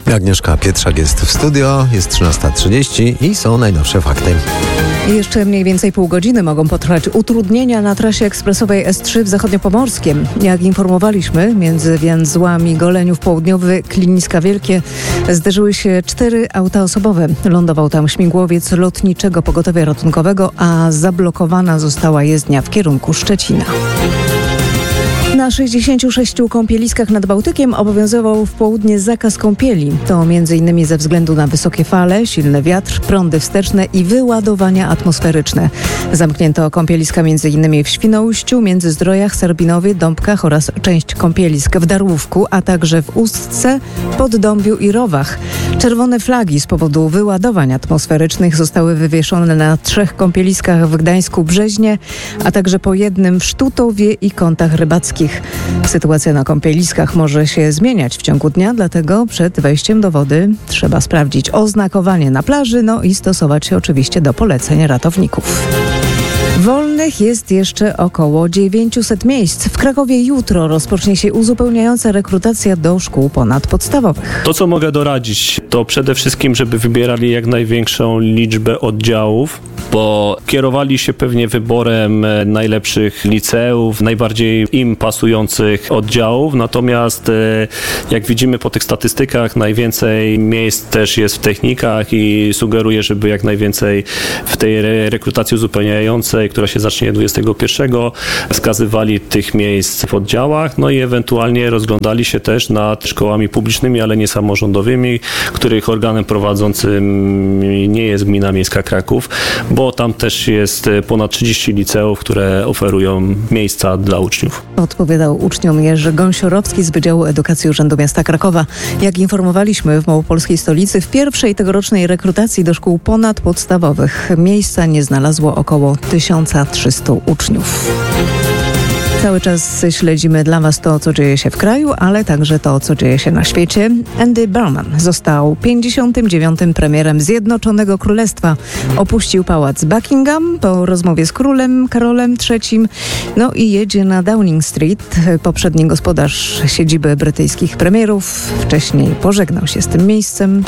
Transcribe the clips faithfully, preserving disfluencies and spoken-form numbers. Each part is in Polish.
Agnieszka Pietrzak jest w studio, jest trzynasta trzydzieści i są najnowsze fakty. Jeszcze mniej więcej pół godziny mogą potrwać utrudnienia na trasie ekspresowej S trzy w Zachodniopomorskiem. Jak informowaliśmy, między węzłami Goleniów Południowy, Kliniska Wielkie zderzyły się cztery auta osobowe. Lądował tam śmigłowiec lotniczego pogotowia ratunkowego, a zablokowana została jezdnia w kierunku Szczecina. Na sześćdziesięciu sześciu kąpieliskach nad Bałtykiem obowiązywał w południe zakaz kąpieli. To między innymi ze względu na wysokie fale, silny wiatr, prądy wsteczne i wyładowania atmosferyczne. Zamknięto kąpieliska między innymi w Świnoujściu, Międzyzdrojach, Serbinowie, Dąbkach oraz część kąpielisk w Darłówku, a także w Ustce, Poddąbiu i Rowach. Czerwone flagi z powodu wyładowań atmosferycznych zostały wywieszone na trzech kąpieliskach w Gdańsku, Brzeźnie, a także po jednym w Sztutowie i Kątach Rybackich. Sytuacja na kąpieliskach może się zmieniać w ciągu dnia, dlatego przed wejściem do wody trzeba sprawdzić oznakowanie na plaży, no i stosować się oczywiście do poleceń ratowników. Wolnych jest jeszcze około dziewięćset miejsc. W Krakowie jutro rozpocznie się uzupełniająca rekrutacja do szkół ponadpodstawowych. To, co mogę doradzić, to przede wszystkim, żeby wybierali jak największą liczbę oddziałów, bo kierowali się pewnie wyborem najlepszych liceów, najbardziej im pasujących oddziałów, natomiast jak widzimy po tych statystykach, najwięcej miejsc też jest w technikach i sugeruję, żeby jak najwięcej w tej rekrutacji uzupełniającej, która się zacznie dwudziestego pierwszego, wskazywali tych miejsc w oddziałach, no i ewentualnie rozglądali się też nad szkołami publicznymi, ale nie samorządowymi, których organem prowadzącym nie jest Gmina Miejska Kraków, bo tam też jest ponad trzydzieści liceów, które oferują miejsca dla uczniów. Odpowiadał uczniom Jerzy Gąsiorowski z Wydziału Edukacji Urzędu Miasta Krakowa. Jak informowaliśmy w małopolskiej stolicy, w pierwszej tegorocznej rekrutacji do szkół ponadpodstawowych miejsca nie znalazło około tysiąc trzysta uczniów. Cały czas śledzimy dla Was to, co dzieje się w kraju, ale także to, co dzieje się na świecie. Andy Burnham został pięćdziesiątym dziewiątym premierem Zjednoczonego Królestwa. Opuścił pałac Buckingham po rozmowie z królem Karolem trzecim. No i jedzie na Downing Street. Poprzedni gospodarz siedziby brytyjskich premierów wcześniej pożegnał się z tym miejscem.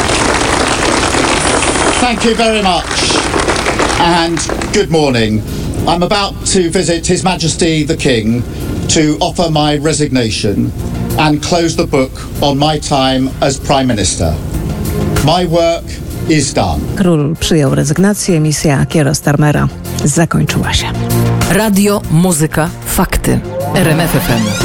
Thank you very much and good morning. I'm about to visit His Majesty the King to offer my resignation and close the book on my time as Prime Minister. My work is done. Król przyjął rezygnację, misja Kiera Starmera zakończyła się. Radio, muzyka, fakty. R M F F M.